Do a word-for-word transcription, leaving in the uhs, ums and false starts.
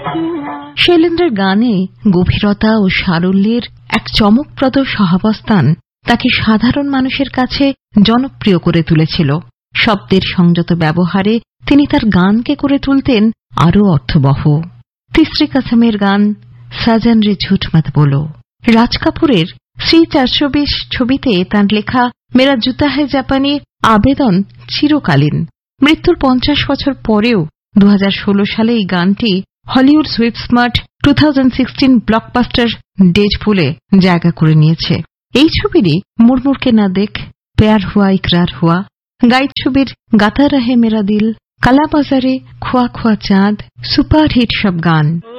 শৈলেন্দ্রের গানে গভীরতা ও সারল্যের এক চমকপ্রদ সহাবস্থান তাকে সাধারণ মানুষের কাছে জনপ্রিয় করে তুলেছিল। শব্দের সংযত ব্যবহারে তিনি তার গানকে করে তুলতেন আরও অর্থবহ। তিসরি কসমের গান সাজন রে ঝুঠ মত বলো, রাজ কাপুরের শ্রী চারশো বিশ ছবিতে তাঁর লেখা মেরা জুতা হে জাপানি আবেদন চিরকালীন। মৃত্যুর পঞ্চাশ বছর পরেও দু হাজার ষোলো সালে এই গানটি Hollywood sweep smart two thousand sixteen blockbuster ডেডপুলে জায়গা করে নিয়েছে। এই ছবিরই মুড়মুড়কে না দেখ, প্যার হুয়া ইকরার হুয়া, গাইড ছবির গাতা রহে মেরা দিল, কালাবাজারে খোয়া খোয়া চাঁদ সুপারহিট সব গান।